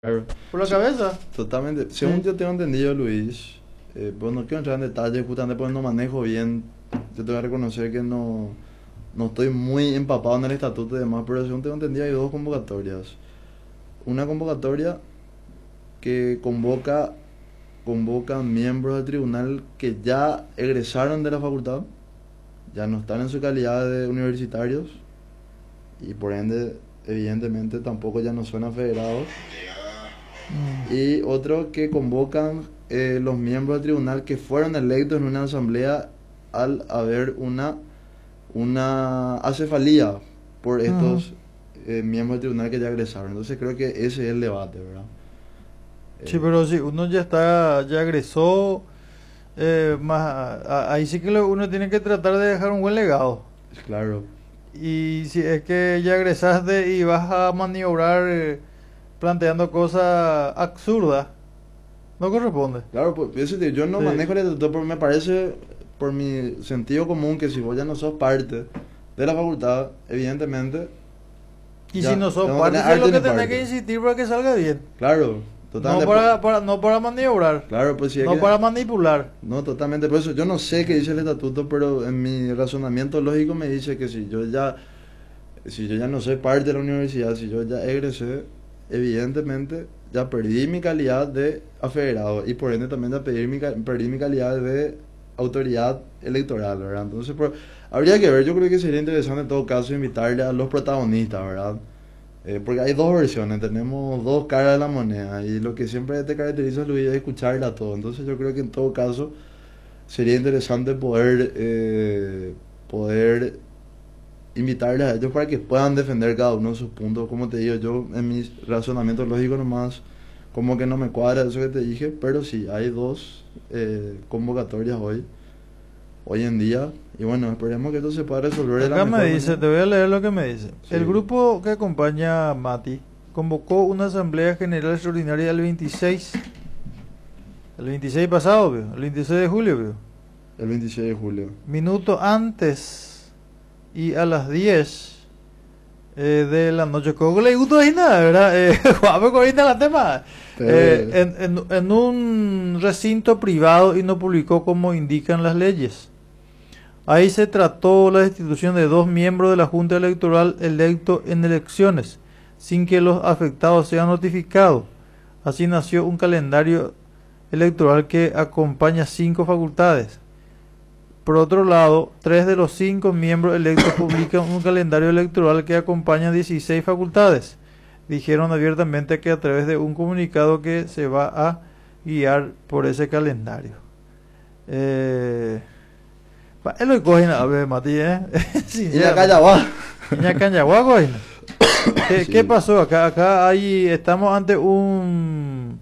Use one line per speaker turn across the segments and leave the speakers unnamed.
Claro.
por la
Sí,
cabeza.
totalmente. Según
Sí.
yo tengo entendido, Luis, pues no quiero entrar en detalles justamente porque no manejo bien. Yo te voy a reconocer que no estoy muy empapado en el estatuto y demás, pero según tengo entendido hay dos convocatorias. Una convocatoria que convoca miembros del tribunal que ya egresaron de la facultad, ya no están en su calidad de universitarios y por ende, evidentemente, tampoco ya no son afederados.
Mm.
Y otro que convocan los miembros del tribunal que fueron electos en una asamblea al haber una acefalía por
Ujú.
estos miembros del tribunal que ya egresaron. Entonces creo que ese es el debate, ¿verdad?
Sí,
Eh,
pero si uno ya está, ya egresó, ahí sí que uno tiene que tratar de dejar un buen legado.
es claro,
Y si es que ya egresaste y vas a maniobrar planteando cosas absurdas, no corresponde.
claro, pues yo no
Sí.
manejo el estatuto, pero me parece por mi sentido común que si vos ya no sos parte de la facultad, evidentemente,
Y si
ya
no sos
tengo que tener
parte, sí es
arte
lo
en
que
mi
tenés
parte.
que insistir para que salga bien.
Claro,
No
totalmente.
no para maniobrar,
Claro, pues sí, hay
no
que.
para manipular.
No, totalmente. Por eso yo no sé qué dice el estatuto, pero en mi razonamiento lógico me dice que si yo ya no soy parte de la universidad, si yo ya egresé, evidentemente ya perdí mi calidad de afederado y por ende también ya perdí mi calidad de autoridad electoral, ¿verdad? Entonces, habría que ver, yo creo que sería interesante en todo caso invitarle a los protagonistas, ¿verdad? Porque hay dos versiones, tenemos dos caras de la moneda y lo que siempre te caracteriza, Luis, es escucharla a todo. Entonces yo creo que en todo caso sería interesante poder invitarles a ellos para que puedan defender cada uno de sus puntos. Como te digo, yo en mis razonamientos lógicos nomás, como que no me cuadra eso que te dije, pero sí, hay dos convocatorias hoy en día. Y bueno, esperemos que esto se pueda resolver de la
Acá me
mejor
dice,
manera.
te voy a leer lo que me dice. El
Sí,
grupo que acompaña a Mati convocó una asamblea general extraordinaria el 26 pasado, veo, el 26 de julio, veo.
el 26 de julio.
Minuto antes y a las 10 de la noche. ¿Cómo le gusta ahí nada, verdad? Guapo, ahorita la tema.
Pero,
En un recinto privado y no publicó como indican las leyes. Ahí se trató la destitución de dos miembros de la Junta Electoral electos en elecciones, sin que los afectados sean notificados. Así nació un calendario electoral que acompaña 5 facultades. Por otro lado, 3 de los 5 miembros electos publican un calendario electoral que acompaña 16 facultades. Dijeron abiertamente que a través de un comunicado que se va a guiar por ese calendario. Es lo que cogen a ver, Mati,
y la
sinceramente.
calle va.
Ña Cañagua, cogen. ¿Qué
Sí,
pasó acá? Estamos ante un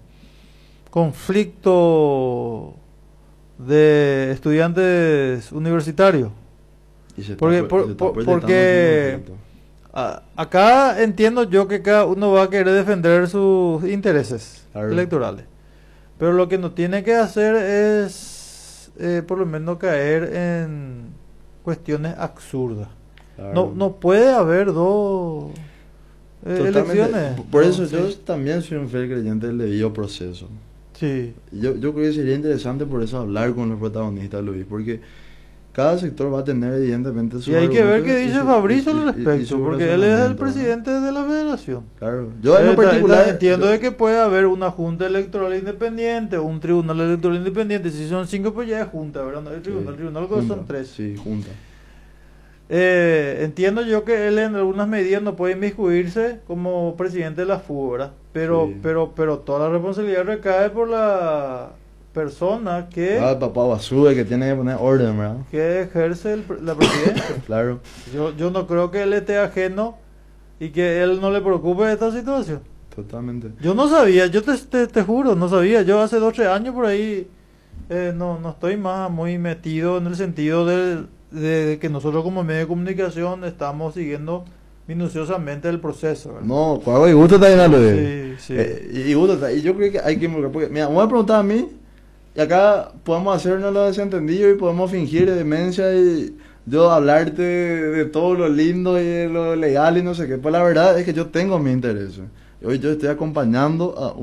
conflicto de estudiantes universitarios.
y
Porque,
se está proyectando así un
porque
conflicto.
acá entiendo yo que cada uno va a querer defender sus intereses
Claro,
electorales. Pero lo que no tiene que hacer es por lo menos caer en cuestiones absurdas. No,
claro.
no puede haber dos
Totalmente.
elecciones.
Por
No,
eso yo
sí.
también soy un fiel creyente del debido proceso.
Sí.
Yo creo que sería interesante por eso hablar con los protagonistas, Luis, porque cada sector va a tener evidentemente
Y
sus
hay que ver
argumentos
qué dice Fabrizio al
y
respecto,
su
porque él es el
razonamiento, ¿verdad?
presidente de la federación.
Claro. Yo en lo particular,
Entiendo de que puede haber una junta electoral independiente, un tribunal electoral independiente. Si son 5, pues ya es junta, ¿verdad? No es
sí,
tribunal pues
junta,
son 3.
sí, junta.
Entiendo yo que él en algunas medidas no puede inmiscuirse como presidente de la FUB, ¿verdad?
Sí.
Pero toda la responsabilidad recae por la persona
Ah, el papá basura que tiene que poner orden, ¿verdad?
que ejerce la presidencia.
Claro,
Yo no creo que él esté ajeno y que él no le preocupe esta situación.
totalmente.
Yo no sabía, yo te juro, no sabía. Yo hace 2 o 3 años por ahí no estoy más muy metido en el sentido de que nosotros como medio de comunicación estamos siguiendo minuciosamente el proceso, ¿verdad?
No, Cuago y gusto también a lo de.
Sí, sí.
Y gusto, y yo creo que hay que involucrar, porque, mira, me voy a preguntar a mí, y acá podemos hacernos los desentendidos y podemos fingir demencia y yo hablarte de todo lo lindo y de lo legal y no sé qué. Pues la verdad es que yo tengo mi interés. Hoy yo estoy acompañando a